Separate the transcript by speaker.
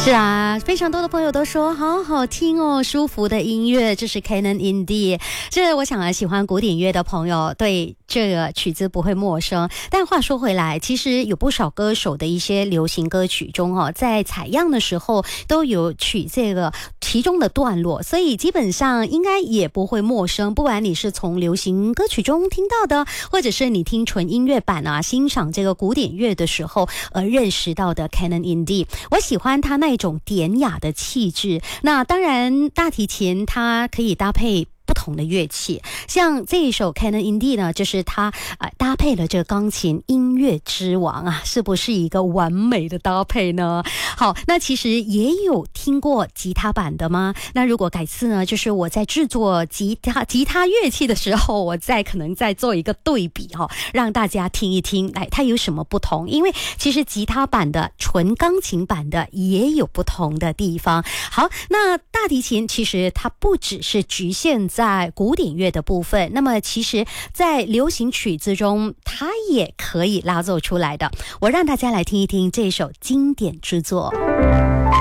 Speaker 1: 是啊，非常多的朋友都说好好听哦，舒服的音乐，这是 Canon in D。 这我想喜欢古典乐的朋友对这个曲子不会陌生。但话说回来，其实有不少歌手的一些流行歌曲中在采样的时候都有取这个其中的段落，所以基本上应该也不会陌生。不管你是从流行歌曲中听到的，或者是你听纯音乐版欣赏这个古典乐的时候认识到的 Canon in D。 我喜欢它那种典雅的气质。那当然大提琴它可以搭配不同的乐器，像这一首 Canon in D 呢，就是它搭配了这个钢琴音乐之王是不是一个完美的搭配呢？好，那其实也有听过吉他版的吗？那如果改次呢，就是我在制作吉他乐器的时候，我可能再做一个对比让大家听一听它有什么不同。因为其实吉他版的纯钢琴版的也有不同的地方。好，那大提琴其实它不只是局限在古典乐的部分，那么其实在流行曲子中它也可以拉奏出来的。我让大家来听一听这首经典之作。